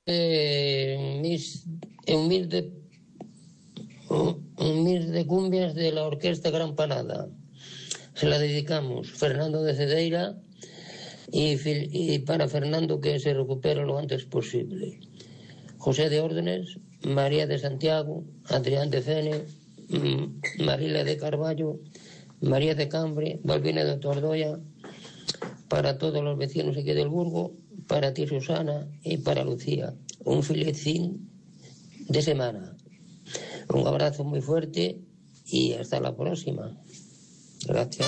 de cumbias de la Orquesta Gran Panada. Se la dedicamos Fernando de Cedeira y para Fernando, que se recupere lo antes posible. José de Órdenes, María de Santiago, Adrián de Cene, Marila de Carballo, María de Cambre, Balbina de Tordoya, para todos los vecinos aquí del Burgo, para ti Susana y para Lucía. Un feliz fin de semana. Un abrazo muy fuerte y hasta la próxima. Gracias.